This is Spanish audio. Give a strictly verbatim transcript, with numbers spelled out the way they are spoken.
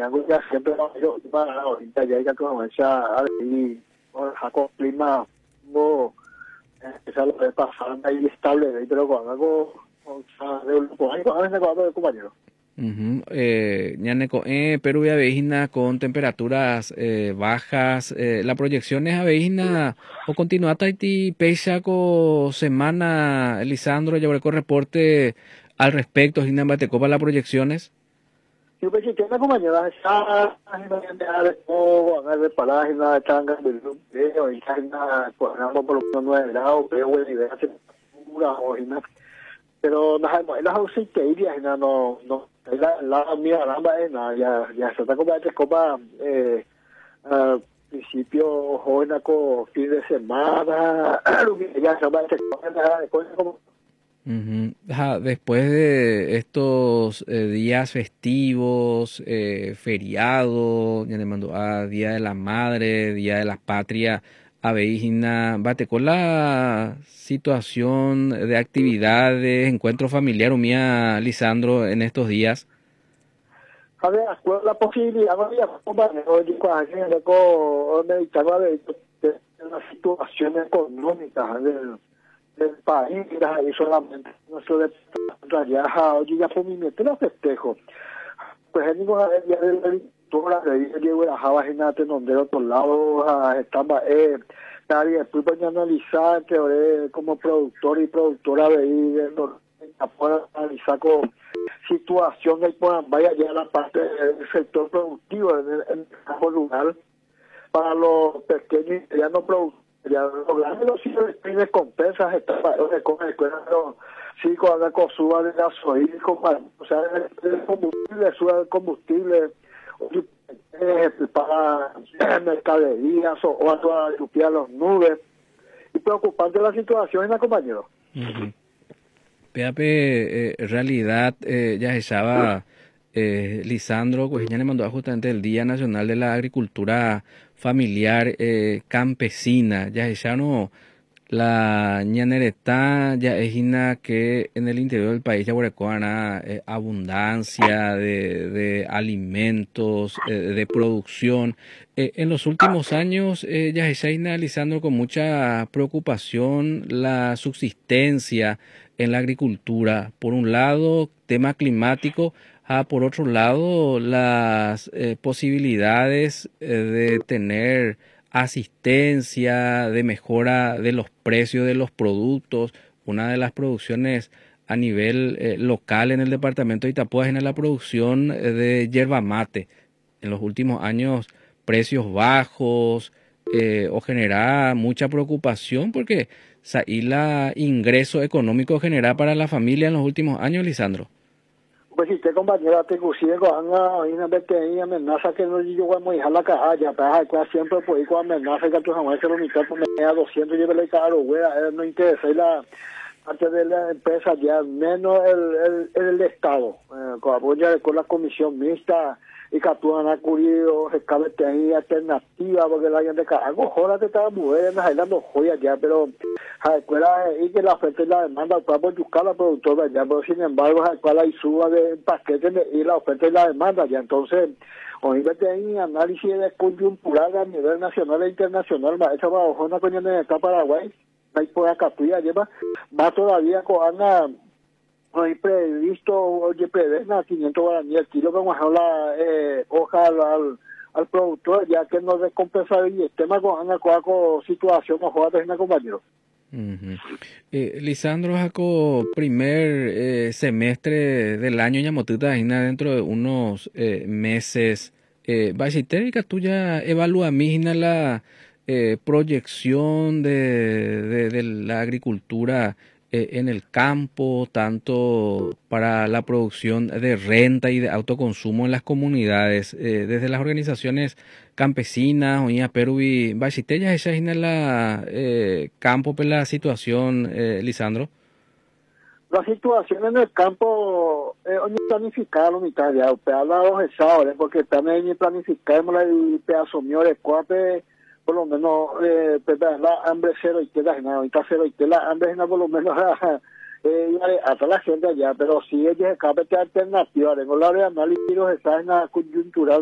algo ya siempre yo para ahorita ya hay que comenzar a decir con clima no esa lo que pasa ahí estable pero con algo o sea de con algo a veces con compañero. Uh-huh. Eh, ñaneco, eh, Perú ya veína con temperaturas eh, bajas. Eh, la proyección es a veína o continúa Taiti Peisaco semana, Lisandro, ya con reporte al respecto, Gina Batecopa, las proyecciones. Yo pensé que una compañera está haciendo de todo, a ver, para la agenda de tanga, de video, y agenda, por ejemplo, por los nueve grados, pero de idea, temperatura, o pero no hay las ausentes, no, no, no, la, la mía, la mía, ya, ya se está como de copa, eh, al principio, joven, con fin de semana, ya se va a hacer como. Uh-huh. Ja, después de estos eh, días festivos, eh, feriado, ya le mando a Día de la Madre, Día de la Patria, Aveína, bate con la situación de actividades, encuentro familiar, mía, Lisandro, en estos días. A ver, la posibilidad, no había compañero, yo cuando meditaba de la situación económica del del país, ahí solamente nuestro de Rayaja, oye, ya por mi mete los festejos. Pues el mismo día de la victoria, de Diego la Java, Genate, donde de otro lado, estaba, eh, nadie, después voy a analizar, que como productor y productora de ahí, puedo analizar con situación, ahí puedan, vaya ya la parte del sector productivo en el, en el campo rural, para los pequeños y medianos productores. Ya los grandes sí tienen compensas, está con el cuero, sí, con la suba de gasoil, con, o sea, el combustible, suba el combustible, eh, para mercaderías o, o a toda limpiar las nubes. Y preocupante la situación en la compañero. Uh-huh. Peape, eh, realidad, eh, ya se estaba eh, Lisandro, pues ya le mandó justamente el Día Nacional de la Agricultura Familiar eh, Campesina, ya se no la ñanereta ya es ina que en el interior del país ya huecoana eh, abundancia de, de alimentos, eh, de producción. Eh, en los últimos años eh, ya se está analizando con mucha preocupación la subsistencia en la agricultura. Por un lado, tema climático. Ah, por otro lado, las eh, posibilidades eh, de tener asistencia, de mejora de los precios de los productos. Una de las producciones a nivel eh, local en el departamento de Itapúa es en la producción eh, de yerba mate. En los últimos años, precios bajos eh, o genera mucha preocupación porque ahí la ingreso económico genera para la familia en los últimos años, Lisandro. Pues si usted compañera te consigue con una vez que hay amenaza que no yo voy a dejar la caja ya para siempre pues ir con amenaza que tu jamás se lo mitad por me a doscientos llévele caro güey no interesa y la parte de la empresa ya menos el el, el estado eh, con apoyo con la comisión mixta y que actúan a curido rescate ahí alternativa porque la gente algo joda te estaba mujeres ahí dando joyas ya pero a escuela y que la oferta y la demanda para buscar la productora ya pero sin embargo a escuela y suba de paquete y la oferta y la demanda ya entonces oígate ahí análisis de coyuntural a nivel nacional e internacional esa bajo una coña de acá Paraguay ahí por acá tuya lleva más todavía con Ana no hay previsto, oye, prevén a quinientos guaraníes el kilo, vamos a la eh, hoja al, al, al productor, ya que no recompensa y el tema con una situación o joda de compañero. Uh-huh. Eh, Lisandro, Jaco, primer eh, semestre del año, Ñamotuta, dentro de unos eh, meses, eh, Bachitérica, tú ya evalúa misma la eh, proyección de, de, de la agricultura en el campo, tanto para la producción de renta y de autoconsumo en las comunidades, eh, desde las organizaciones campesinas, Oña Perú y Bachitella, esa es la eh, campo, pues la situación, eh, Lisandro. La situación en el campo es eh, planificada la mitad ya, usted habla de los estados, porque también planificamos y asumió el cuape por lo menos eh, pues, la hambre cero y queda nada, ahorita cero y queda hambre por lo menos eh, hasta la gente allá, pero si ella es capaz de alternativa, tengo la de análisis está en la coyuntural